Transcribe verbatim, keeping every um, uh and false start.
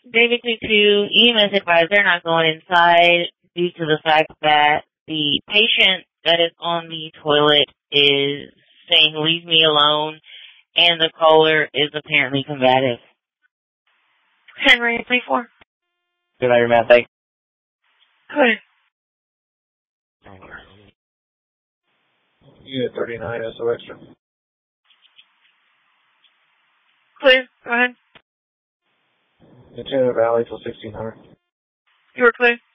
David two two, E M S advised they're not going inside due to the fact that the patient that is on the toilet is saying, leave me alone, and the caller is apparently combative. Henry, three four. Good night, man. Thanks. Clear. Unit thirty-nine, S O extra. Clear. Go ahead. Lieutenant Valley till sixteen hundred. You were clear.